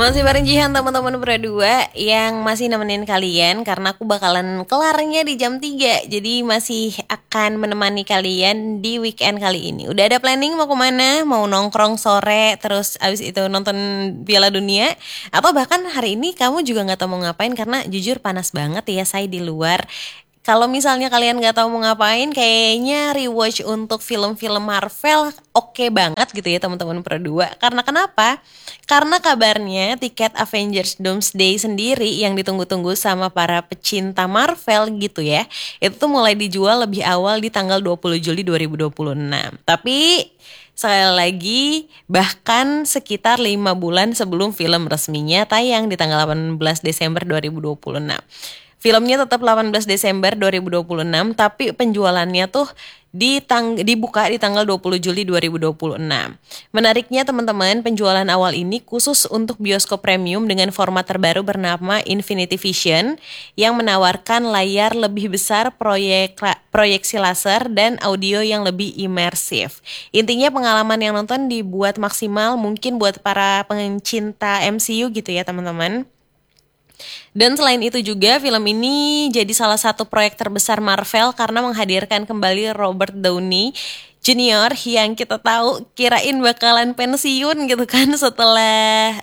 Masih bareng Jihan teman-teman berdua yang masih nemenin kalian karena aku bakalan kelarnya di jam 3. Jadi masih akan menemani kalian di weekend kali ini. Udah ada planning mau kemana? Mau nongkrong sore terus abis itu nonton Piala Dunia? Atau bahkan hari ini kamu juga gak tahu mau ngapain karena jujur panas banget ya saya di luar. Kalau misalnya kalian nggak tahu mau ngapain, kayaknya rewatch untuk film-film Marvel oke banget gitu ya teman-teman berdua. Karena kenapa? Karena kabarnya tiket Avengers Doomsday sendiri yang ditunggu-tunggu sama para pecinta Marvel gitu ya, itu tuh mulai dijual lebih awal di tanggal 20 Juli 2026. Tapi sekali lagi, bahkan sekitar 5 bulan sebelum film resminya tayang di tanggal 18 Desember 2026. Filmnya tetap 18 Desember 2026, tapi penjualannya tuh dibuka di tanggal 20 Juli 2026. Menariknya teman-teman, penjualan awal ini khusus untuk bioskop premium dengan format terbaru bernama Infinity Vision yang menawarkan layar lebih besar, proyeksi laser, dan audio yang lebih imersif. Intinya pengalaman yang nonton dibuat maksimal mungkin buat para pencinta MCU gitu ya teman-teman. Dan selain itu juga film ini jadi salah satu proyek terbesar Marvel karena menghadirkan kembali Robert Downey Junior yang kita tahu kirain bakalan pensiun gitu kan setelah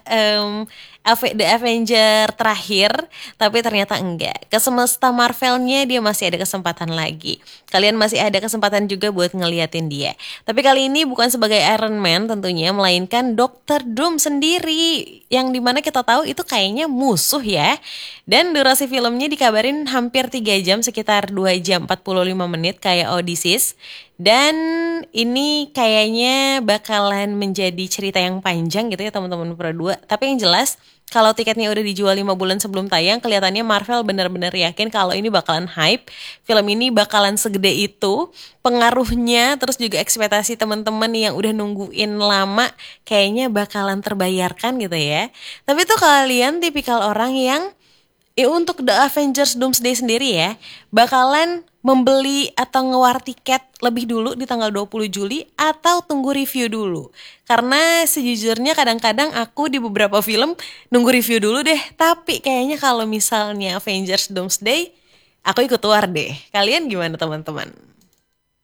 The Avenger terakhir, tapi ternyata enggak. Ke semesta Marvelnya dia masih ada kesempatan lagi. Kalian masih ada kesempatan juga buat ngeliatin dia. Tapi kali ini bukan sebagai Iron Man tentunya, melainkan Doctor Doom sendiri. Yang dimana kita tahu itu kayaknya musuh ya. Dan durasi filmnya dikabarin hampir 3 jam, sekitar 2 jam 45 menit kayak Odysseus. Dan ini kayaknya bakalan menjadi cerita yang panjang gitu ya teman-teman berdua. Tapi yang jelas kalau tiketnya udah dijual 5 bulan sebelum tayang, kelihatannya Marvel benar-benar yakin kalau ini bakalan hype. Film ini bakalan segede itu. Pengaruhnya terus juga ekspektasi teman-teman yang udah nungguin lama kayaknya bakalan terbayarkan gitu ya. Tapi tuh kalian tipikal orang yang untuk The Avengers Doomsday sendiri ya, bakalan membeli atau ngewar tiket lebih dulu di tanggal 20 Juli atau tunggu review dulu. Karena sejujurnya kadang-kadang aku di beberapa film nunggu review dulu deh, tapi kayaknya kalau misalnya Avengers Doomsday, aku ikut war deh. Kalian gimana teman-teman?